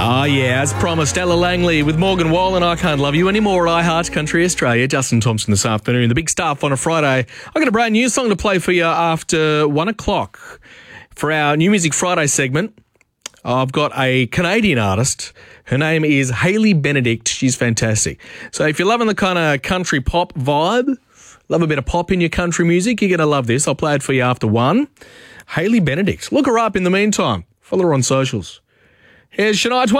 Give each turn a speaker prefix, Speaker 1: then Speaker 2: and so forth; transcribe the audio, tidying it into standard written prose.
Speaker 1: Oh, yeah, as promised, Ella Langley with Morgan Wallen, I Can't Love You Anymore at iHeart Country Australia. Justin Thompson this afternoon, the big stuff on a Friday. I've got a brand new song to play for you after 1 o'clock. For our New Music Friday segment, I've got a Canadian artist. Her name is Hayley Benedict. She's fantastic. So if you're loving the kind of country pop vibe, love a bit of pop in your country music, you're going to love this. I'll play it for you after 1. Hayley Benedict. Look her up in the meantime. Follow her on socials. Here's Shania Twain.